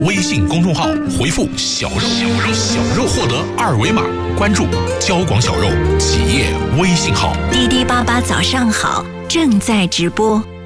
微信公众号回复小肉获得2维码，关注交广小肉企业微信号。 滴滴爸爸早上好，正在直播。